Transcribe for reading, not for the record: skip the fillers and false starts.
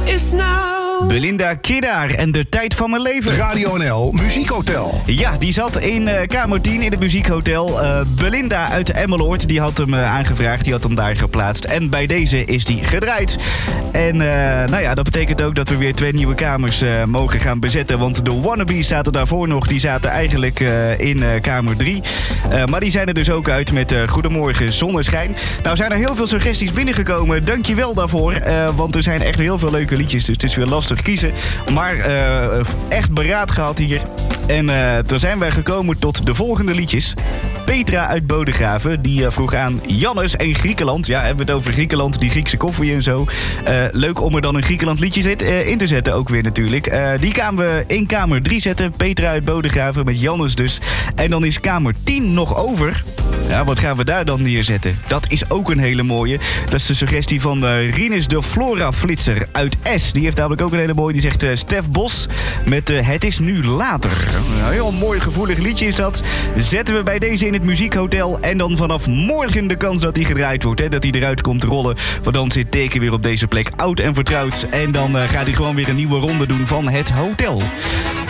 is nou Belinda Kiddaar en de tijd van mijn leven. Radio NL Muziekhotel. Ja, die zat in kamer 10 in het muziekhotel. Belinda uit Emmeloord, die had hem aangevraagd. Die had hem daar geplaatst. En bij deze is die gedraaid. En dat betekent ook dat we weer 2 nieuwe kamers mogen gaan bezetten. Want de wannabes zaten daarvoor nog. Die zaten eigenlijk in kamer 3. Maar die zijn er dus ook uit met Goedemorgen Zonneschijn. Nou zijn er heel veel suggesties binnengekomen. Dankjewel daarvoor. Want er zijn echt heel veel leuke liedjes. Dus het is weer lastig kiezen. Maar echt beraad gehad hier. En toen zijn wij gekomen tot de volgende liedjes. Petra uit Bodegraven, die vroeg aan Jannes en Griekenland. Ja, hebben we het over Griekenland, die Griekse koffie en zo. Leuk om er dan een Griekenland liedje in te zetten ook weer natuurlijk. Die gaan we in kamer 3 zetten. Petra uit Bodegraven met Jannes dus. En dan is kamer 10 nog over. Ja, wat gaan we daar dan neerzetten? Dat is ook een hele mooie. Dat is de suggestie van Rinus de Flora Flitser uit S. Die heeft namelijk ook een hele mooie. Die zegt Stef Bos met Het is nu later. Een heel mooi gevoelig liedje is dat. Zetten we bij deze in het muziekhotel. En dan vanaf morgen de kans dat hij gedraaid wordt. Hè, dat hij eruit komt rollen. Want dan zit Teken weer op deze plek oud en vertrouwd. En dan gaat hij gewoon weer een nieuwe ronde doen van het hotel.